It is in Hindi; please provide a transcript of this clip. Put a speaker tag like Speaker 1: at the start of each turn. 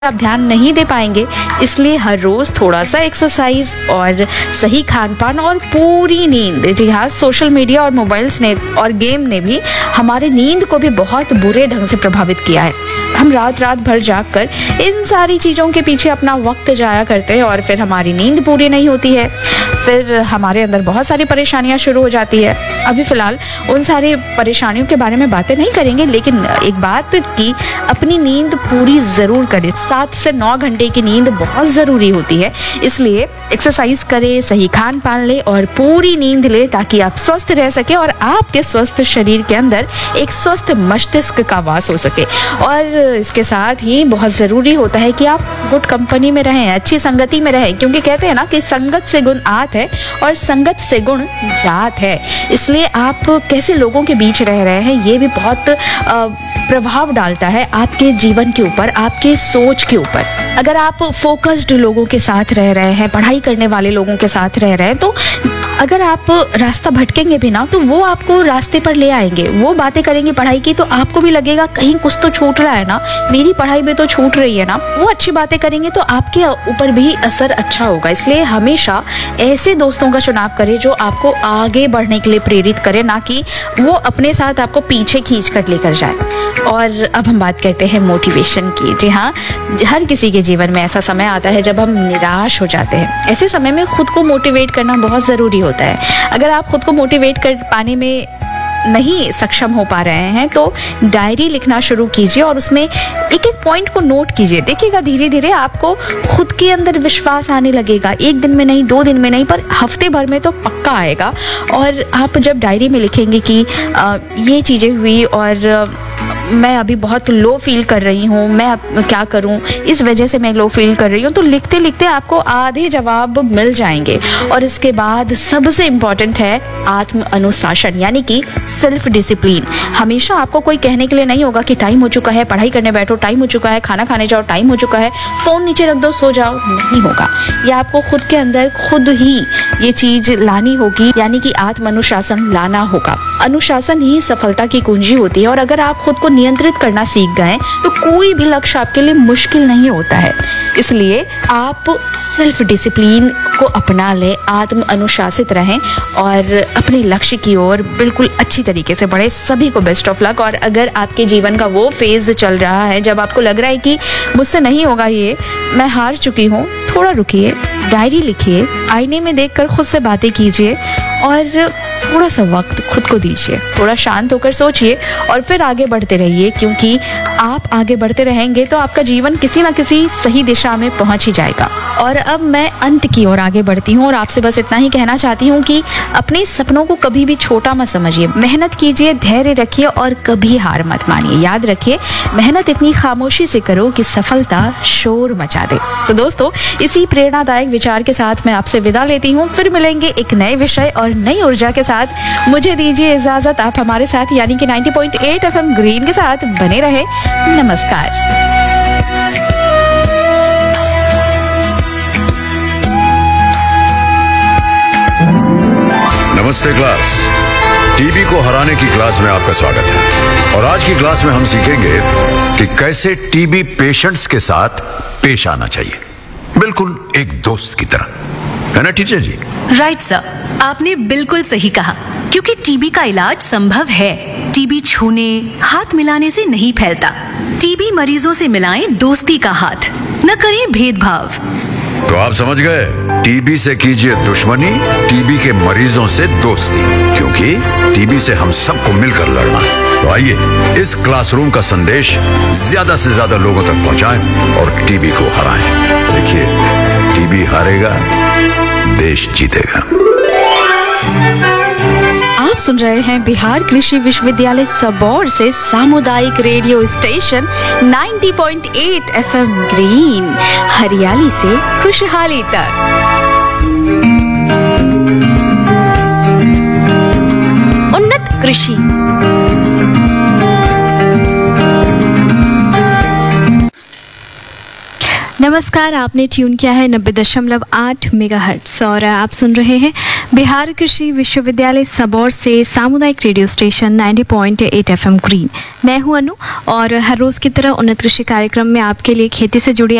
Speaker 1: आप ध्यान नहीं दे पाएंगे। इसलिए हर रोज थोड़ा सा एक्सरसाइज और सही खान पान और पूरी नींद, जी हाँ, सोशल मीडिया और मोबाइल्स ने और गेम ने भी हमारे नींद को भी बहुत बुरे ढंग से प्रभावित किया है। हम रात रात भर जाग कर इन सारी चीज़ों के पीछे अपना वक्त जाया करते हैं और फिर हमारी नींद पूरी नहीं होती है। फिर हमारे अंदर बहुत सारी परेशानियां शुरू हो जाती है। अभी फ़िलहाल उन सारी परेशानियों के बारे में बातें नहीं करेंगे, लेकिन एक बात की, अपनी नींद पूरी ज़रूर करें। 7 से 9 घंटे की नींद बहुत ज़रूरी होती है। इसलिए एक्सरसाइज करें, सही खान पान लें और पूरी नींद लें ताकि आप स्वस्थ रह सके और आपके स्वस्थ शरीर के अंदर एक स्वस्थ मस्तिष्क का वास हो सके। और इसके साथ ही बहुत ज़रूरी होता है कि आप गुड कंपनी में रहें, अच्छी संगति में रहें, क्योंकि कहते हैं ना कि संगत से गुण आत है और संगत से गुण जात है। इसलिए आप कैसे लोगों के बीच रह रहे हैं ये भी बहुत प्रभाव डालता है आपके जीवन के ऊपर, आपके सोच के ऊपर। अगर आप फोकस्ड लोगों के साथ रह रहे हैं, पढ़ाई करने वाले लोगों के साथ रह रहे हैं, तो अगर आप रास्ता भटकेंगे भी ना तो वो आपको रास्ते पर ले आएंगे। वो बातें करेंगे पढ़ाई की तो आपको भी लगेगा कहीं कुछ तो छूट रहा है ना, मेरी पढ़ाई भी तो छूट रही है ना। वो अच्छी बातें करेंगे तो आपके ऊपर भी असर अच्छा होगा। इसलिए हमेशा ऐसे दोस्तों का चुनाव करें जो आपको आगे बढ़ने के लिए प्रेरित करे, ना कि वो अपने साथ आपको पीछे खींच कर लेकर जाए। और अब हम बात करते हैं मोटिवेशन की। जी हाँ, हर किसी के जीवन में ऐसा समय आता है जब हम निराश हो जाते हैं। ऐसे समय में खुद को मोटिवेट करना बहुत ज़रूरी होता है। अगर आप खुद को मोटिवेट कर पाने में नहीं सक्षम हो पा रहे हैं तो डायरी लिखना शुरू कीजिए और उसमें एक एक पॉइंट को नोट कीजिए। देखिएगा धीरे धीरे आपको खुद के अंदर विश्वास आने लगेगा। एक दिन में नहीं, 2 दिन में नहीं, पर हफ्ते भर में तो पक्का आएगा। और आप जब डायरी में लिखेंगे कि ये चीज़ें हुई और मैं अभी बहुत लो फील कर रही हूँ, मैं अब क्या करूँ, इस वजह से मैं लो फील कर रही हूँ, तो लिखते लिखते आपको आधे जवाब मिल जाएंगे। और इसके बाद सबसे इम्पॉर्टेंट है आत्म अनुशासन, यानी कि सेल्फ डिसिप्लिन। हमेशा आपको कोई कहने के लिए नहीं होगा कि टाइम हो चुका है, पढ़ाई करने बैठो, टाइम हो चुका है, खाना खाने जाओ, टाइम हो चुका है, फ़ोन नीचे रख दो, सो जाओ। नहीं होगा। ये आपको खुद के अंदर खुद ही ये चीज़ लानी होगी, यानी कि आत्म अनुशासन लाना होगा। अनुशासन ही सफलता की कुंजी होती है। और अगर आप खुद को नियंत्रित करना सीख गए तो कोई भी लक्ष्य आपके लिए मुश्किल नहीं होता है। इसलिए आप सेल्फ डिसिप्लिन को अपना लें, आत्म अनुशासित रहें और अपने लक्ष्य की ओर बिल्कुल अच्छी तरीके से बढ़े। सभी को बेस्ट ऑफ लक। और अगर आपके जीवन का वो फेज चल रहा है जब आपको लग रहा है कि मुझसे नहीं होगा ये, मैं हार चुकी हूँ, थोड़ा रुकिए, डायरी लिखिए, आईने में देखकर खुद से बातें कीजिए और थोड़ा सा वक्त खुद को दीजिए, थोड़ा शांत होकर सोचिए और फिर आगे बढ़ते रहिए। क्योंकि आप आगे बढ़ते रहेंगे तो आपका जीवन किसी न किसी सही दिशा में पहुंच ही जाएगा। और अब मैं अंत की ओर आगे बढ़ती हूँ और आपसे बस इतना ही कहना चाहती हूँ कि अपने सपनों को कभी भी छोटा मत समझिए। मेहनत कीजिए, धैर्य रखिए और कभी हार मत मानिए। याद रखिए, मेहनत इतनी खामोशी से करो कि सफलता शोर मचा दे। तो दोस्तों, इसी प्रेरणादायक विचार के साथ मैं आपसे विदा लेती हूँ। फिर मिलेंगे एक नए विषय और नई ऊर्जा के साथ। मुझे दीजिए इजाजत। आप हमारे साथ यानी कि 90.8 FM ग्रीन के साथ बने रहे। नमस्कार।
Speaker 2: नमस्ते क्लास। टीबी को हराने की क्लास में आपका स्वागत है। और आज की क्लास में हम सीखेंगे कि कैसे टीबी पेशेंट्स के साथ पेश आना चाहिए, बिल्कुल एक दोस्त की तरह, है ना टीचर जी?
Speaker 3: राइट सर, आपने बिल्कुल सही कहा। क्योंकि टीबी का इलाज संभव है। टीबी छूने, हाथ मिलाने से नहीं फैलता। टीबी मरीजों से मिलाएं दोस्ती का हाथ, न करें भेदभाव।
Speaker 2: तो आप समझ गए, टीबी से कीजिए दुश्मनी, टीबी के मरीजों से दोस्ती, क्योंकि टीबी से हम सबको मिलकर लड़ना है। तो आइए इस क्लासरूम का संदेश ज्यादा से ज्यादा लोगों तक पहुंचाएं और टीबी को हराएं। देखिए, टीबी हारेगा, देश जीतेगा।
Speaker 1: आप सुन रहे हैं बिहार कृषि विश्वविद्यालय सबौर से सामुदायिक रेडियो स्टेशन 90.8 FM ग्रीन, हरियाली से खुशहाली तक। उन्नत कृषि।
Speaker 4: नमस्कार, आपने ट्यून किया है 90.8 मेगाहर्ट्ज़ और आप सुन रहे हैं बिहार कृषि विश्वविद्यालय सबौर से सामुदायिक रेडियो स्टेशन 90.8 FM ग्रीन। मैं हूं अनु और हर रोज़ की तरह उन्नत कृषि कार्यक्रम में आपके लिए खेती से जुड़ी